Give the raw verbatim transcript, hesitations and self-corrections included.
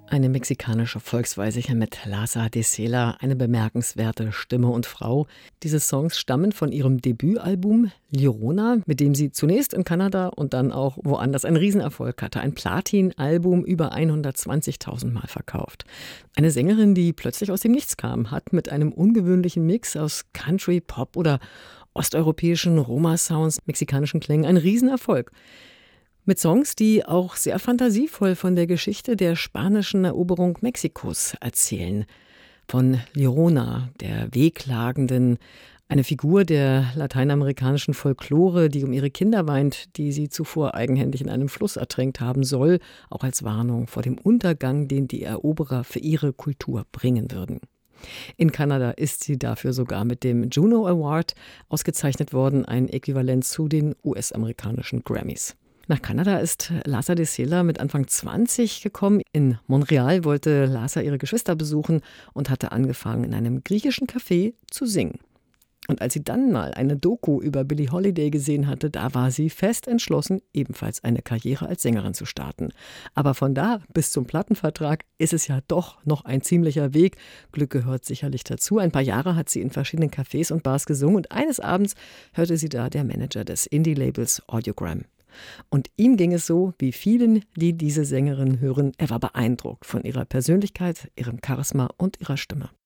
Eine mexikanische Volksweise hier mit Laza de Sela, eine bemerkenswerte Stimme und Frau. Diese Songs stammen von ihrem Debütalbum Llorona, mit dem sie zunächst in Kanada und dann auch woanders einen Riesenerfolg hatte. Ein Platin-Album, über hundertzwanzigtausend Mal verkauft. Eine Sängerin, die plötzlich aus dem Nichts kam, hat mit einem ungewöhnlichen Mix aus Country, Pop oder osteuropäischen Roma-Sounds, mexikanischen Klängen einen Riesenerfolg. Mit Songs, die auch sehr fantasievoll von der Geschichte der spanischen Eroberung Mexikos erzählen. Von Llorona, der Wehklagenden, eine Figur der lateinamerikanischen Folklore, die um ihre Kinder weint, die sie zuvor eigenhändig in einem Fluss ertränkt haben soll, auch als Warnung vor dem Untergang, den die Eroberer für ihre Kultur bringen würden. In Kanada ist sie dafür sogar mit dem Juno Award ausgezeichnet worden, ein Äquivalent zu den U S-amerikanischen Grammys. Nach Kanada ist Laza de Sela mit Anfang zwanzig gekommen. In Montreal wollte Laza ihre Geschwister besuchen und hatte angefangen, in einem griechischen Café zu singen. Und als sie dann mal eine Doku über Billie Holiday gesehen hatte, da war sie fest entschlossen, ebenfalls eine Karriere als Sängerin zu starten. Aber von da bis zum Plattenvertrag ist es ja doch noch ein ziemlicher Weg. Glück gehört sicherlich dazu. Ein paar Jahre hat sie in verschiedenen Cafés und Bars gesungen und eines Abends hörte sie da der Manager des Indie-Labels Audiogram. Und ihm ging es so, wie vielen, die diese Sängerin hören. Er war beeindruckt von ihrer Persönlichkeit, ihrem Charisma und ihrer Stimme.